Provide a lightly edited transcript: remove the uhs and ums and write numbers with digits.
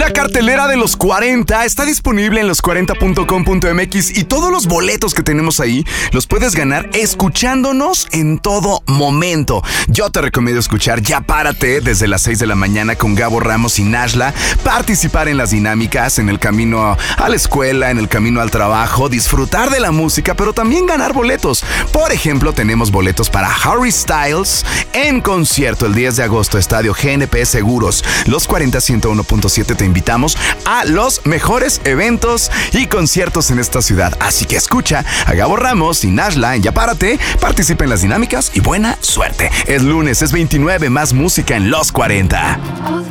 La cartelera de los 40 está disponible en los40.com.mx y todos los boletos que tenemos ahí los puedes ganar escuchándonos en todo momento. Yo te recomiendo escuchar Ya Párate desde las 6 de la mañana con Gabo Ramos y Nashla, participar en las dinámicas, en el camino a la escuela, en el camino al trabajo, disfrutar de la música, pero también ganar boletos. Por ejemplo, tenemos boletos para Harry Styles en concierto el 10 de agosto, Estadio GNP Seguros. Los 40 101.7 te invitamos a los mejores eventos y conciertos en esta ciudad. Así que escucha a Gabo Ramos y Nashla en Ya Párate, participa en las dinámicas y buena suerte. Es lunes, es 29, más música en los 40.